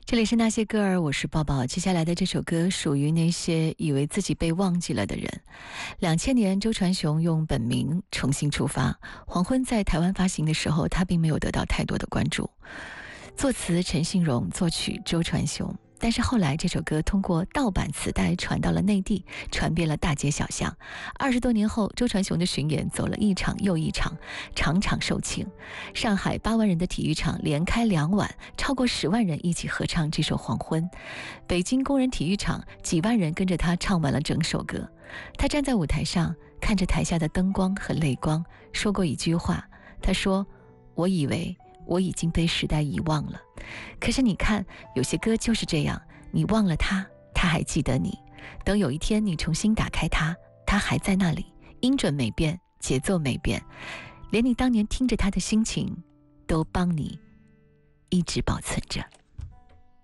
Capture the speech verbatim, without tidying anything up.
这里是那些歌儿，我是抱抱。接下来的这首歌属于那些以为自己被忘记了的人。两千年，周传雄用本名重新出发，《黄昏》在台湾发行的时候，他并没有得到太多的关注。作词陈信荣，作曲周传雄。但是后来这首歌通过盗版磁带传到了内地，传遍了大街小巷。二十多年后，周传雄的巡演走了一场又一场，场场售罄。上海八万人的体育场连开两晚，超过十万人一起合唱这首《黄昏》。北京工人体育场几万人跟着他唱完了整首歌。他站在舞台上，看着台下的灯光和泪光，说过一句话，他说：我以为我已经被时代遗忘了，可是你看，有些歌就是这样，你忘了它，它还记得你。等有一天你重新打开它，它还在那里，音准没变，节奏没变，连你当年听着它的心情都帮你一直保存着。